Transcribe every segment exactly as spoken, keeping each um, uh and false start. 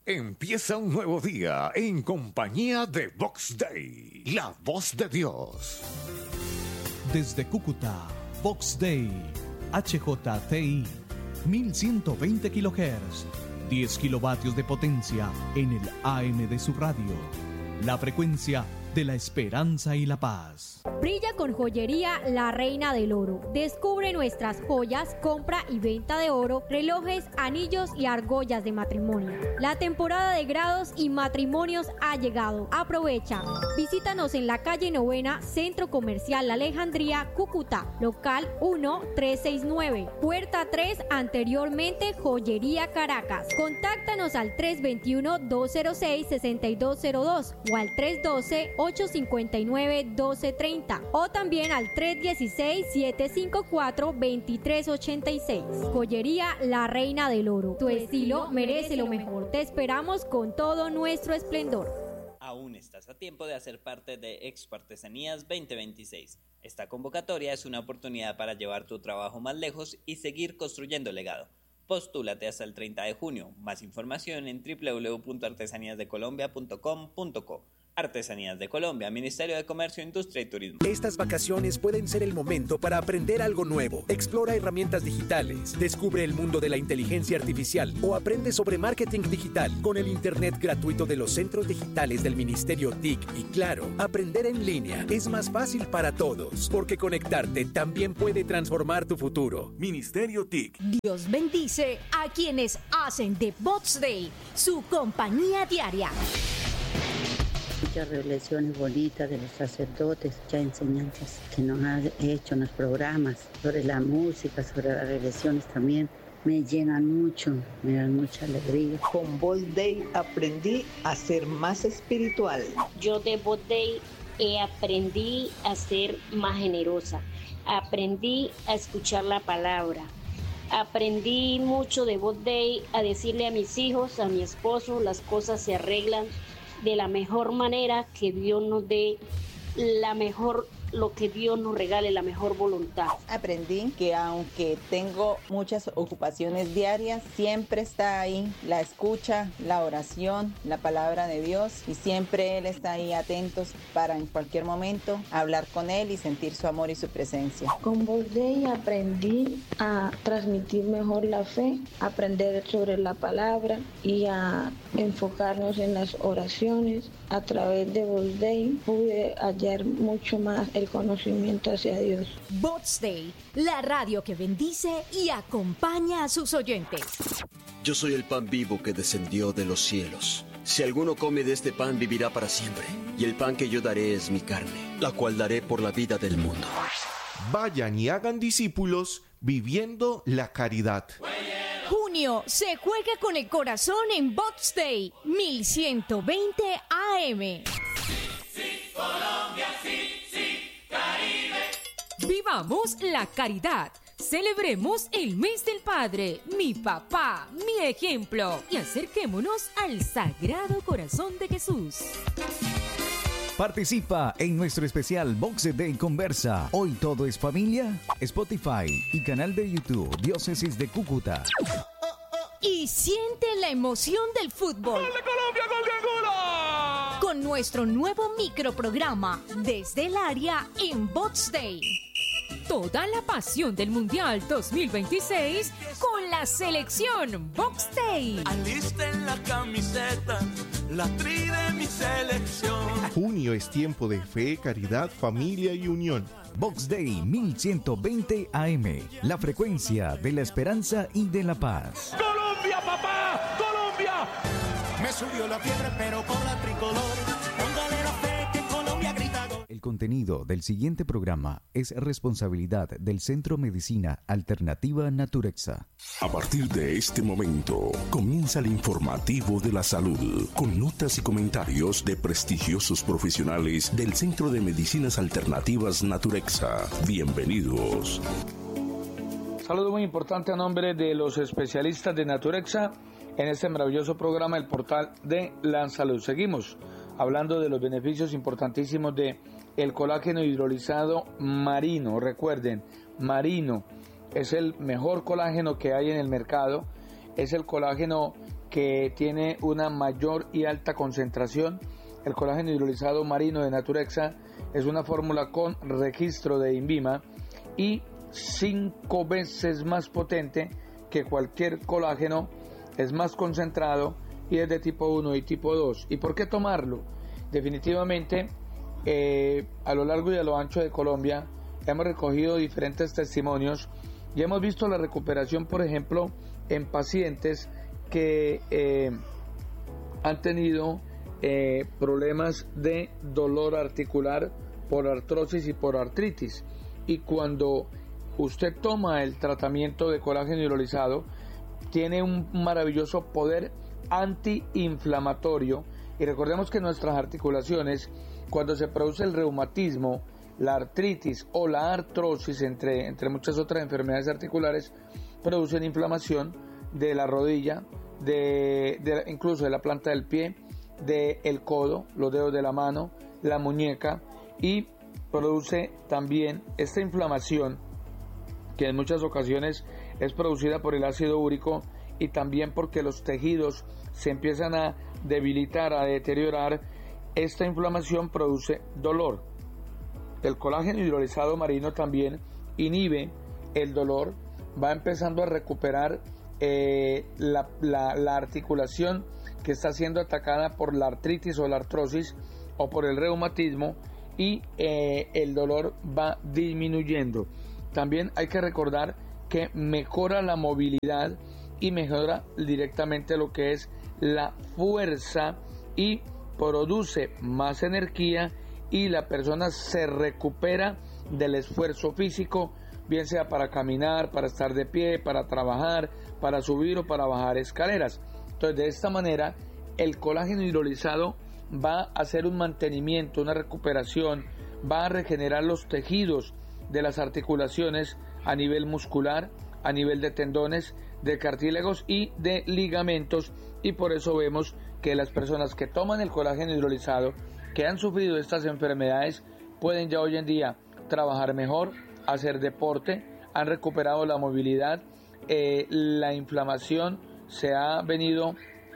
Empieza un nuevo día en compañía de Vox Day, la voz de Dios. Desde Cúcuta, Vox Day, H J T I, mil ciento veinte kilohertz, diez kilovatios de potencia en el A M de su radio. La frecuencia de la esperanza y la paz. Brilla con Joyería La Reina del Oro. Descubre nuestras joyas, compra y venta de oro, relojes, anillos y argollas de matrimonio. La temporada de grados y matrimonios ha llegado. Aprovecha. Visítanos en la calle Novena, Centro Comercial La Alejandría, Cúcuta, local uno tres seis nueve, puerta tres, anteriormente Joyería Caracas. Contáctanos al tres dos uno, dos cero seis, seis dos cero dos o al tres uno dos, ocho cinco nueve, uno dos tres cero o también al tres uno seis, siete cinco cuatro, dos tres ocho seis. Joyería La Reina del Oro. Tu estilo merece lo mejor. Te esperamos con todo nuestro esplendor. Aún estás a tiempo de hacer parte de Expo Artesanías veinte veintiséis. Esta convocatoria es una oportunidad para llevar tu trabajo más lejos y seguir construyendo legado. Postúlate hasta el treinta de junio. Más información en doble u doble u doble u punto artesanías de colombia punto com punto co. Artesanías de Colombia, Ministerio de Comercio, Industria y Turismo. Estas vacaciones pueden ser el momento para aprender algo nuevo. Explora herramientas digitales, descubre el mundo de la inteligencia artificial o aprende sobre marketing digital con el internet gratuito de los centros digitales del Ministerio T I C. Y claro, aprender en línea es más fácil para todos, porque conectarte también puede transformar tu futuro. Ministerio T I C. Dios bendice a quienes hacen de Vox Day su compañía diaria. Muchas revelaciones bonitas de los sacerdotes, muchas enseñanzas que nos han hecho en los programas, sobre la música, sobre las revelaciones también, me llenan mucho, me dan mucha alegría. Con Vox Day aprendí a ser más espiritual. Yo de Vox Day eh, aprendí a ser más generosa, aprendí a escuchar la palabra. Aprendí mucho de Vox Day a decirle a mis hijos, a mi esposo, las cosas se arreglan de la mejor manera, que Dios nos dé la mejor, lo que Dios nos regale, la mejor voluntad. Aprendí que aunque tengo muchas ocupaciones diarias, siempre está ahí la escucha, la oración, la palabra de Dios, y siempre Él está ahí atentos para en cualquier momento hablar con Él y sentir su amor y su presencia. Con Vox Day aprendí a transmitir mejor la fe, aprender sobre la palabra y a enfocarnos en las oraciones. A través de Vox Day pude hallar mucho más el conocimiento hacia Dios. Vox Day, la radio que bendice y acompaña a sus oyentes. Yo soy el pan vivo que descendió de los cielos. Si alguno come de este pan, vivirá para siempre. Y el pan que yo daré es mi carne, la cual daré por la vida del mundo. Vayan y hagan discípulos viviendo la caridad. Junio se juega con el corazón en Vox Day, mil ciento veinte A M. Sí, sí, Colombia, sí, sí, Caribe. Vivamos la caridad. Celebremos el mes del Padre, mi papá, mi ejemplo, y acerquémonos al Sagrado Corazón de Jesús. Participa en nuestro especial Vox Day Conversa. Hoy todo es familia. Spotify y canal de YouTube Diócesis de Cúcuta. Y siente la emoción del fútbol. ¡Gol de Colombia, gol de Angola! Con nuestro nuevo microprograma Desde el Área en Vox Day. Toda la pasión del Mundial dos mil veintiséis con la selección Vox Day. Alisten la camiseta, la tri de mi selección. Junio es tiempo de fe, caridad, familia y unión. Vox Day mil ciento veinte A M, la frecuencia de la esperanza y de la paz. ¡Colombia, papá! ¡Colombia! Me subió la fiebre, pero por la tricolor. Póngale la fe que Colombia grita. El contenido del siguiente programa es responsabilidad del Centro Medicina Alternativa Naturexa. A partir de este momento, comienza el informativo de la salud, con notas y comentarios de prestigiosos profesionales del Centro de Medicinas Alternativas Naturexa. Bienvenidos. Saludo muy importante a nombre de los especialistas de Naturexa en este maravilloso programa, el portal de la salud. Seguimos hablando de los beneficios importantísimos de el colágeno hidrolizado marino. Recuerden, marino es el mejor colágeno que hay en el mercado, es el colágeno que tiene una mayor y alta concentración. El colágeno hidrolizado marino de Naturexa es una fórmula con registro de INVIMA y cinco veces más potente que cualquier colágeno, es más concentrado y es de tipo uno y tipo dos. ¿Y por qué tomarlo? Definitivamente, eh, a lo largo y a lo ancho de Colombia hemos recogido diferentes testimonios y hemos visto la recuperación, por ejemplo, en pacientes que eh, han tenido eh, problemas de dolor articular por artrosis y por artritis. Y cuando usted toma el tratamiento de colágeno hidrolizado, tiene un maravilloso poder antiinflamatorio. Y recordemos que nuestras articulaciones, cuando se produce el reumatismo, la artritis o la artrosis, entre, entre muchas otras enfermedades articulares, producen inflamación de la rodilla, de, de incluso de la planta del pie, del codo, los dedos de la mano, la muñeca, y produce también esta inflamación que en muchas ocasiones es producida por el ácido úrico y también porque los tejidos se empiezan a debilitar, a deteriorar. Esta inflamación produce dolor. El colágeno hidrolizado marino también inhibe el dolor, va empezando a recuperar eh, la, la, la articulación que está siendo atacada por la artritis o la artrosis o por el reumatismo, y eh, el dolor va disminuyendo. También hay que recordar que mejora la movilidad y mejora directamente lo que es la fuerza y produce más energía, y la persona se recupera del esfuerzo físico, bien sea para caminar, para estar de pie, para trabajar, para subir o para bajar escaleras. Entonces, de esta manera, el colágeno hidrolizado va a hacer un mantenimiento, una recuperación, va a regenerar los tejidos de las articulaciones a nivel muscular, a nivel de tendones, de cartílagos y de ligamentos, y por eso vemos que las personas que toman el colágeno hidrolizado, que han sufrido estas enfermedades, pueden ya hoy en día trabajar mejor, hacer deporte, han recuperado la movilidad, eh, la inflamación se ha venido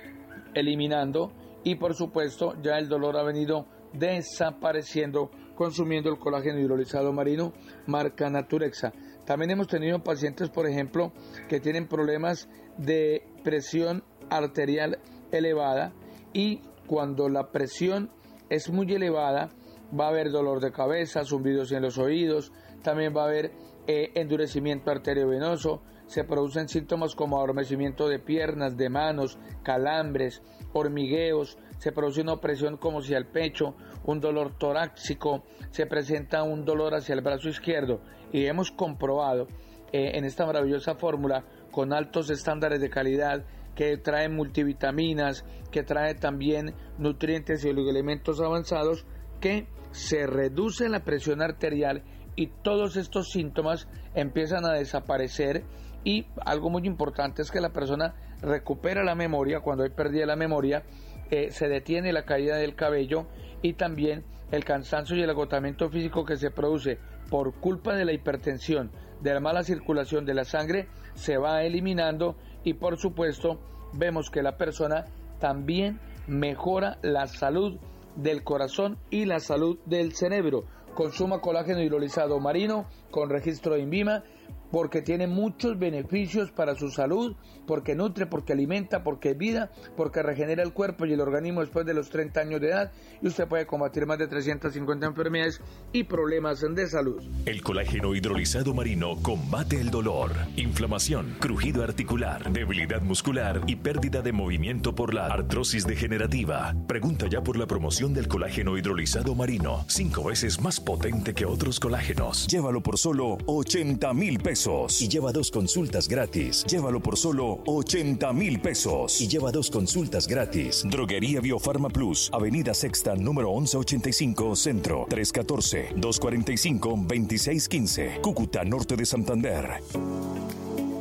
eliminando y por supuesto ya el dolor ha venido desapareciendo consumiendo el colágeno hidrolizado marino marca Naturexa. También hemos tenido pacientes, por ejemplo, que tienen problemas de presión arterial elevada, y cuando la presión es muy elevada va a haber dolor de cabeza, zumbidos en los oídos, también va a haber eh, endurecimiento arteriovenoso, se producen síntomas como adormecimiento de piernas, de manos, calambres, hormigueos, se produce una opresión como hacia el pecho, un dolor torácico, se presenta un dolor hacia el brazo izquierdo, y hemos comprobado eh, en esta maravillosa fórmula con altos estándares de calidad, que trae multivitaminas, que trae también nutrientes y oligoelementos avanzados, que se reduce la presión arterial y todos estos síntomas empiezan a desaparecer. Y algo muy importante es que la persona recupera la memoria. Cuando hay pérdida de la memoria, eh, se detiene la caída del cabello, y también el cansancio y el agotamiento físico que se produce por culpa de la hipertensión, de la mala circulación de la sangre, se va eliminando, y por supuesto vemos que la persona también mejora la salud del corazón y la salud del cerebro. Consuma colágeno hidrolizado marino con registro de INVIMA, porque tiene muchos beneficios para su salud, porque nutre, porque alimenta, porque es vida, porque regenera el cuerpo y el organismo después de los treinta años de edad, y usted puede combatir más de trescientas cincuenta enfermedades y problemas de salud. El colágeno hidrolizado marino combate el dolor, inflamación, crujido articular, debilidad muscular y pérdida de movimiento por la artrosis degenerativa. Pregunta ya por la promoción del colágeno hidrolizado marino, cinco veces más potente que otros colágenos. Llévalo por solo ochenta mil pesos. Y lleva dos consultas gratis. Llévalo por solo ochenta mil pesos. Y lleva dos consultas gratis. Droguería Biofarma Plus, Avenida Sexta, número once ochenta y cinco, Centro, tres uno cuatro, dos cuatro cinco, dos seis uno cinco, Cúcuta, norte de Santander.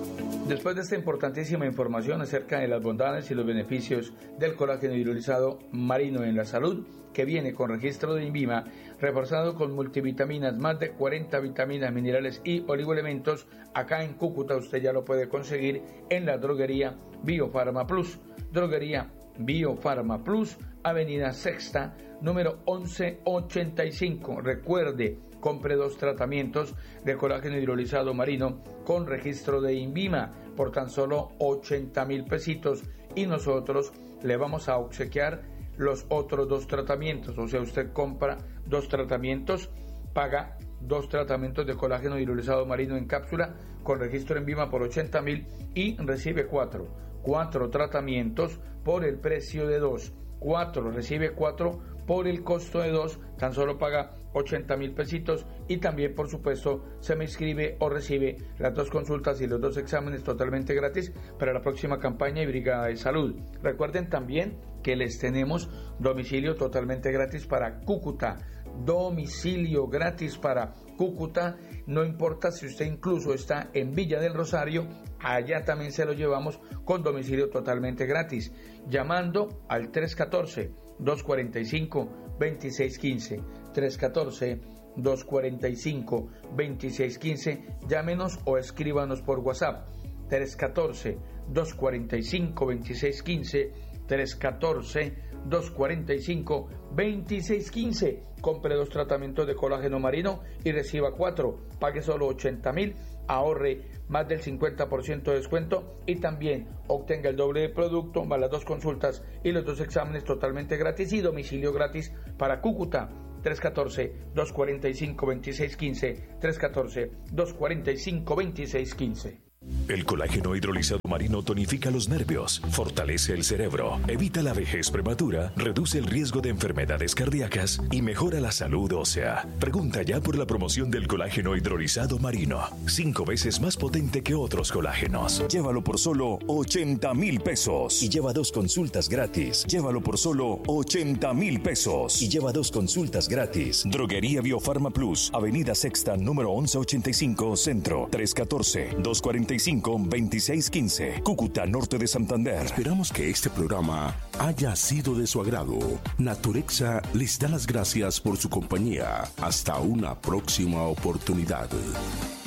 Después de esta importantísima información acerca de las bondades y los beneficios del colágeno hidrolizado marino en la salud, que viene con registro de INVIMA, reforzado con multivitaminas, más de cuarenta vitaminas, minerales y oligoelementos, acá en Cúcuta usted ya lo puede conseguir en la droguería Biofarma Plus. Droguería Biofarma Plus, Avenida Sexta, número once ochenta y cinco. Recuerde, compre dos tratamientos de colágeno hidrolizado marino con registro de INVIMA por tan solo ochenta mil pesitos y nosotros le vamos a obsequiar los otros dos tratamientos. O sea, usted compra dos tratamientos, paga dos tratamientos de colágeno hidrolizado marino en cápsula con registro en INVIMA por ochenta mil y recibe cuatro. Cuatro tratamientos por el precio de dos. Cuatro, recibe cuatro por el costo de dos, tan solo paga ochenta mil pesitos y también, por supuesto, se me inscribe o recibe las dos consultas y los dos exámenes totalmente gratis para la próxima campaña y Brigada de Salud. Recuerden también que les tenemos domicilio totalmente gratis para Cúcuta. Domicilio gratis para Cúcuta, no importa si usted incluso está en Villa del Rosario, allá también se lo llevamos con domicilio totalmente gratis, llamando al tres uno cuatro, dos cuatro cinco, dos seis uno cinco, tres uno cuatro, dos cuatro cinco, dos seis uno cinco, llámenos o escríbanos por WhatsApp, tres uno cuatro, dos cuatro cinco, dos seis uno cinco, tres uno cuatro, dos cuatro cinco, dos seis uno cinco. Compre dos tratamientos de colágeno marino y reciba cuatro. Pague solo ochenta mil, ahorre más del cincuenta por ciento de descuento y también obtenga el doble de producto, más las dos consultas y los dos exámenes totalmente gratis y domicilio gratis para Cúcuta. tres uno cuatro, dos cuatro cinco, dos seis uno cinco, tres uno cuatro, dos cuatro cinco, dos seis uno cinco. El colágeno hidrolizado marino tonifica los nervios, fortalece el cerebro, evita la vejez prematura, reduce el riesgo de enfermedades cardíacas y mejora la salud ósea. Pregunta ya por la promoción del colágeno hidrolizado marino, cinco veces más potente que otros colágenos. Llévalo por solo ochenta mil pesos y lleva dos consultas gratis. Llévalo por solo ochenta mil pesos y lleva dos consultas gratis. Droguería Biofarma Plus, Avenida Sexta, número once ochenta y cinco, Centro, tres uno cuatro, dos cuatro cinco, dos seis uno cinco, Cúcuta, norte de Santander. Esperamos que este programa haya sido de su agrado. Naturexa les da las gracias por su compañía. Hasta una próxima oportunidad.